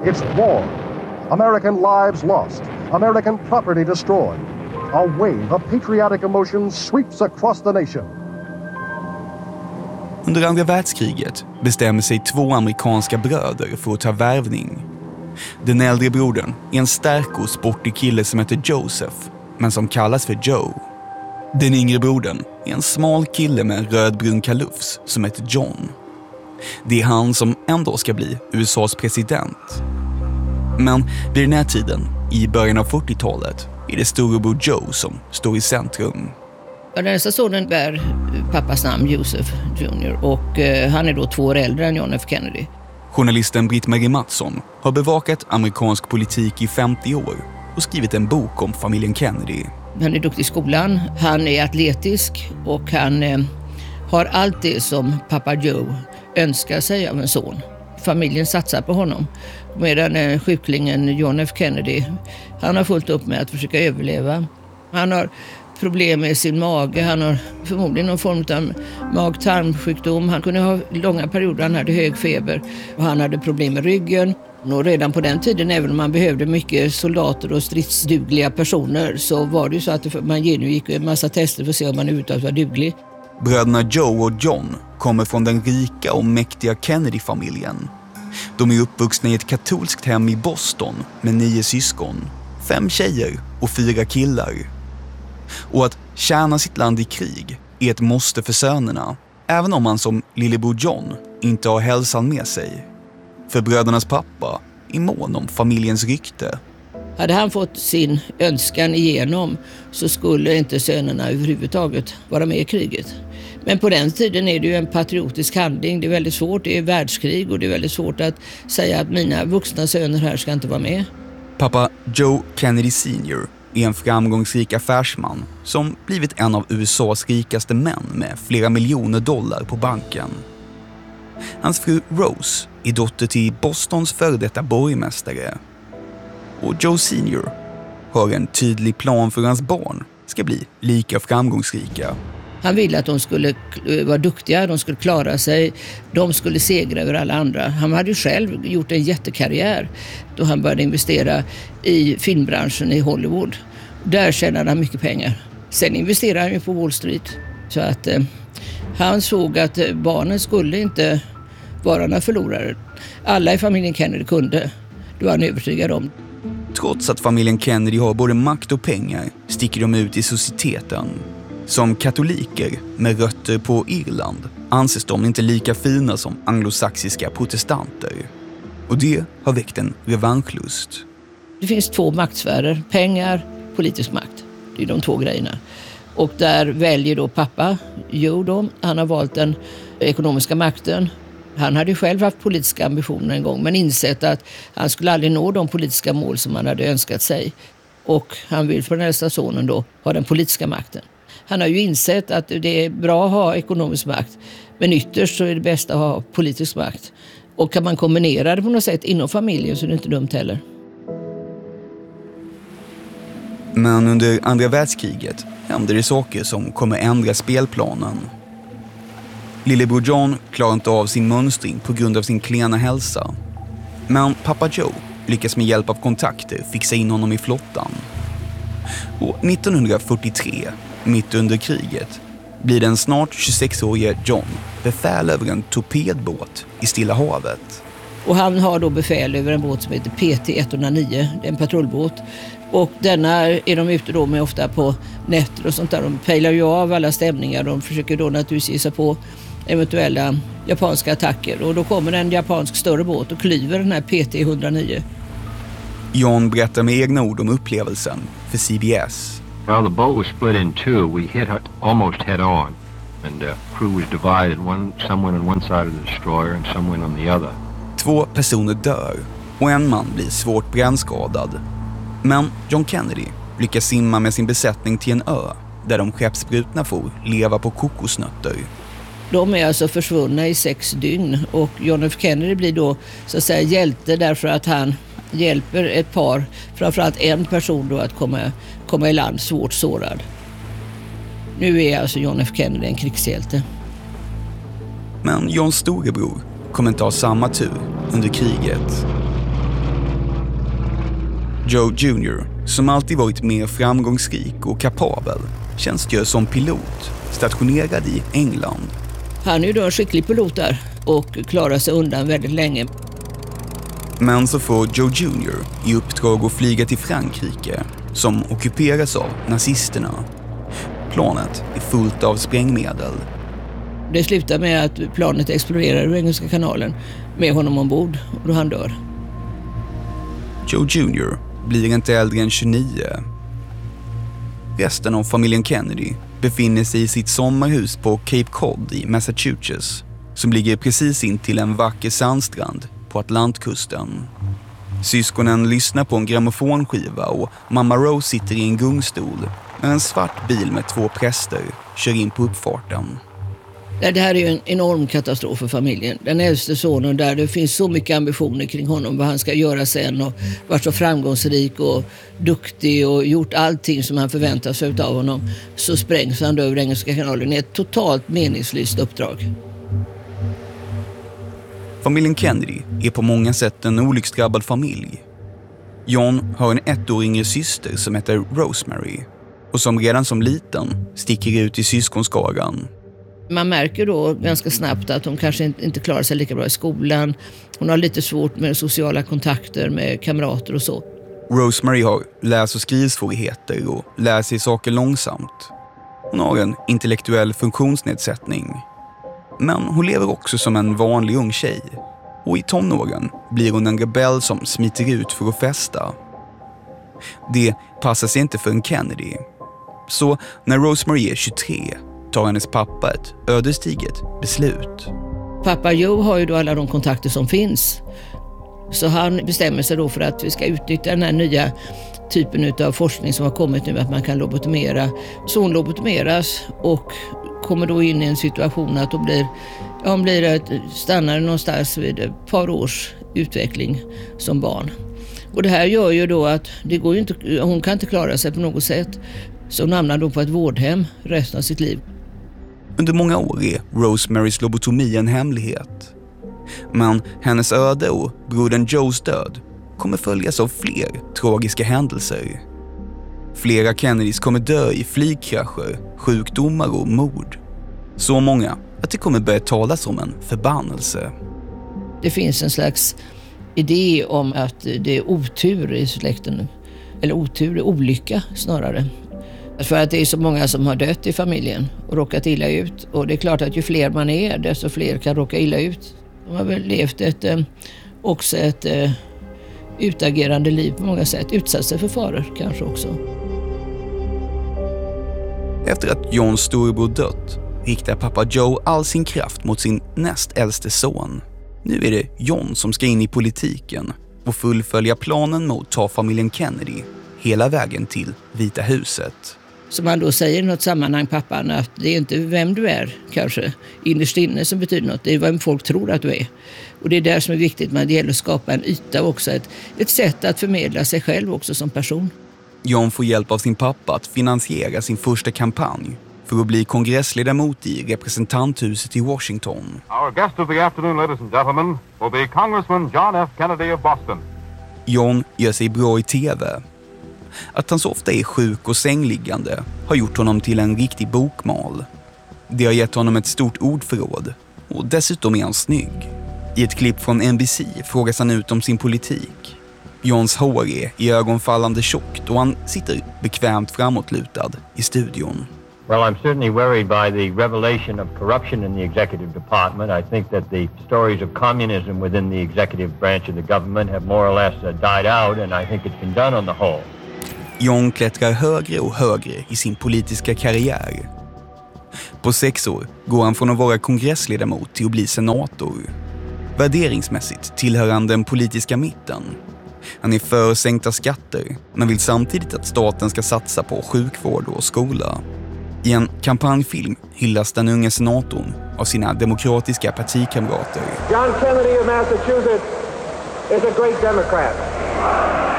It's war. American lives lost. American property destroyed. A wave of patriotic emotion sweeps across the nation. Under andra världskriget bestämmer sig 2 amerikanska bröder för att ta värvning. Den äldre brodern är en stark och sportig kille som heter Joseph, men som kallas för Joe. Den yngre brodern är en smal kille med en rödbrun kalufs som heter John. Det är han som ändå ska bli USAs president. Men vid den här tiden, i början av 40-talet, är det storebror Joe som står i centrum. Den äldsta sonen bär pappas namn, Joseph Jr. Och han är då 2 år äldre än John F. Kennedy. Journalisten Britt-Marie Mattsson har bevakat amerikansk politik i 50 år och skrivit en bok om familjen Kennedy. Han är duktig i skolan, han är atletisk och han har allt det som pappa Joe önskar sig av en son. Familjen satsar på honom. Medan sjuklingen John F. Kennedy, han har fullt upp med att försöka överleva. Han har problem med sin mage, han har förmodligen någon form av mag-tarmsjukdom. Han kunde ha långa perioder, han hade hög feber och han hade problem med ryggen. Och redan på den tiden, även om man behövde mycket soldater och stridsdugliga personer, så var det ju så att man genomgick en massa tester för att se om man överhuvudtaget var duglig. Bröderna Joe och John kommer från den rika och mäktiga Kennedy-familjen. De är uppvuxna i ett katolskt hem i Boston med 9 syskon, 5 tjejer och 4 killar. Och att tjäna sitt land i krig är ett måste för sönerna, även om man som lillebror John inte har hälsan med sig. För brödernas pappa är mån om familjens rykte. Hade han fått sin önskan igenom så skulle inte sönerna överhuvudtaget vara med i kriget. Men på den tiden är det ju en patriotisk handling. Det är väldigt svårt, det är världskrig och det är väldigt svårt att säga att mina vuxna söner här ska inte vara med. Pappa Joe Kennedy Sr. är en framgångsrik affärsman som blivit en av USAs rikaste män med flera miljoner dollar på banken. Hans fru Rose är dotter till Bostons före detta borgmästare. Och Joe Sr. har en tydlig plan för hans barn ska bli lika framgångsrika. Han ville att de skulle vara duktiga, de skulle klara sig, de skulle segra över alla andra. Han hade ju själv gjort en jättekarriär då han började investera i filmbranschen i Hollywood. Där tjänade han mycket pengar. Sen investerade han ju på Wall Street. Så att han såg att barnen skulle inte vara några förlorare. Alla i familjen Kennedy kunde, då var han övertygad om. Trots att familjen Kennedy har både makt och pengar sticker de ut i societeten. Som katoliker med rötter på Irland anses de inte lika fina som anglosaxiska protestanter. Och det har väckt en revanschlust. Det finns 2 maktsfärer, pengar, politisk makt. Det är de 2 grejerna. Och där väljer då pappa Joe då. Han har valt den ekonomiska makten. Han hade själv haft politiska ambitioner en gång men insett att han skulle aldrig nå de politiska mål som han hade önskat sig. Och han vill för den äldsta sonen då ha den politiska makten. Han har ju insett att det är bra att ha ekonomisk makt, men ytterst så är det bäst att ha politisk makt. Och kan man kombinera det på något sätt inom familjen så är det inte dumt heller. Men under andra världskriget händer det saker som kommer ändra spelplanen. Lillebror John klarar inte av sin mönstring på grund av sin klena hälsa. Men pappa Joe lyckas med hjälp av kontakter fixa in honom i flottan. Och 1943, mitt under kriget, blir den snart 26-årige John befäl över en torpedbåt i Stilla havet. Och han har då befäl över en båt som heter PT-109, en patrullbåt. Och denna är de ute då med ofta på nätter och sånt där. De pejlar ju av alla stämningar. De försöker då naturligtvis ge sig på eventuella japanska attacker. Och då kommer en japansk större båt och klyver den här PT-109. John berättar med egna ord om upplevelsen för CBS. Well, the boat was split in 2. We hit almost head on. And the crew was divided. Some went on one side of the destroyer and some went on the other. 2 personer dör och en man blir svårt brännskadad. Men John Kennedy lyckas simma med sin besättning till en ö där de skeppsbrutna får leva på kokosnötter. De är alltså försvunna i 6 dygn och John F. Kennedy blir då så att säga hjälte därför att han hjälper ett par, framförallt en person då, att komma i land svårt sårad. Nu är alltså John F. Kennedy en krigshjälte. Men Johns storebror kommer inte ha samma tur under kriget. Joe Jr., som alltid varit mer framgångsrik och kapabel, tjänstgör som pilot stationerad i England. Han är ju då en skicklig pilot där och klarar sig undan väldigt länge. Men så får Joe Jr. i uppdrag att flyga till Frankrike, som ockuperas av nazisterna. Planet är fullt av sprängmedel. Det slutar med att planet exploderar i Engelska kanalen med honom ombord och då han dör. Joe Jr. blir inte äldre än 29. Resten av familjen Kennedy befinner sig i sitt sommarhus på Cape Cod i Massachusetts, som ligger precis in till en vacker sandstrand på Atlantkusten. Syskonen lyssnar på en grammofonskiva och mamma Rose sitter i en gungstol när en svart bil med 2 präster kör in på uppfarten. Det här är ju en enorm katastrof för familjen. Den äldste sonen där det finns så mycket ambitioner kring honom, vad han ska göra sen och varit så framgångsrik och duktig och gjort allting som han förväntar sig av honom, så sprängs han över Engelska kanalen i ett totalt meningslöst uppdrag. Familjen Kennedy är på många sätt en olycksdrabbad familj. John har en 1 år yngre syster som heter Rosemary och som redan som liten sticker ut i syskonskaran. Man märker då ganska snabbt att hon kanske inte klarar sig lika bra i skolan. Hon har lite svårt med sociala kontakter med kamrater och så. Rosemary har läs- och skrivsvårigheter och lär sig saker långsamt. Hon har en intellektuell funktionsnedsättning. Men hon lever också som en vanlig ung tjej. Och i tonåren blir hon en rebell som smiter ut för att festa. Det passar sig inte för en Kennedy. Så när Rosemary är 23 tar hennes pappa ett ödesdigert beslut. Pappa Joe har ju då alla de kontakter som finns. Så han bestämmer sig då för att vi ska utnyttja den här nya typen av forskning som har kommit nu, att man kan lobotomera. Så hon lobotomeras och kommer då in i en situation att hon stannar någonstans vid ett par års utveckling som barn. Och det här gör ju då att hon kan inte klara sig på något sätt. Så hon hamnar då på ett vårdhem resten av sitt liv. Under många år är Rosemarys lobotomi en hemlighet. Men hennes öde och brodern Joes död kommer följas av fler tragiska händelser. Flera Kennedys kommer dö i flygkrascher, sjukdomar och mord. Så många att det kommer börja talas om en förbannelse. Det finns en slags idé om att det är otur i släkten. Eller otur, olycka snarare. För att det är så många som har dött i familjen och råkat illa ut. Och det är klart att ju fler man är, desto fler kan råka illa ut. De har väl levt också ett utagerande liv på många sätt. Utsatt sig för faror kanske också. Efter att Johns storebror dött riktar pappa Joe all sin kraft mot sin näst äldste son. Nu är det John som ska in i politiken och fullfölja planen mot att ta familjen Kennedy hela vägen till Vita huset. Som man då säger i något sammanhang, pappan, att det är inte vem du är kanske innerst inne som betyder något, det är vem folk tror att du är. Och det är där som är viktigt, men det gäller att skapa en yta också, ett sätt att förmedla sig själv också som person. John får hjälp av sin pappa att finansiera sin första kampanj för att bli kongressledamot i representanthuset i Washington. Our guest of the afternoon, ladies and gentlemen, will be Congressman John F. Kennedy of Boston. John gör sig bra i tv. Att han så ofta är sjuk och sängliggande har gjort honom till en riktig bokmal. Det har gett honom ett stort ordförråd och dessutom är han snygg. I ett klipp från NBC frågas han ut om sin politik. Johns hår är i ögonfallande tjockt och han sitter bekvämt framåtlutad i studion. Well, I'm certainly worried by the revelation of corruption in the executive department. I think that the stories of communism within the executive branch of the government have more or less died out, and I think it's been done on the whole. John klättrar högre och högre i sin politiska karriär. På 6 år går han från att vara kongressledamot till att bli senator. Värderingsmässigt tillhör han den politiska mitten. Han är för sänkta skatter, men vill samtidigt att staten ska satsa på sjukvård och skola. I en kampanjfilm hyllas den unge senatorn av sina demokratiska partikamrater. John Kennedy of Massachusetts is a great Democrat.